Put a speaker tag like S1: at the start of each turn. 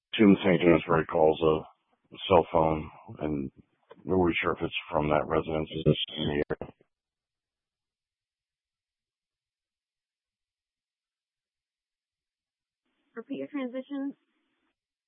S1: to St. Johnsbury calls a cell phone, and we're really sure if it's from that residence. Is this in the area?
S2: Repeat your transitions.